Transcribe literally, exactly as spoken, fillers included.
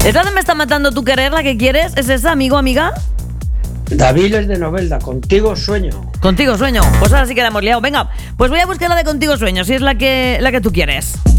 ¿Es la de Me está matando tu querer la que quieres? ¿Es esa, amigo, amiga? David es de Novelda, Contigo sueño. Contigo sueño. Pues ahora sí que la hemos liado. Venga, pues voy a buscar la de Contigo sueño, si es la que, la que tú quieres.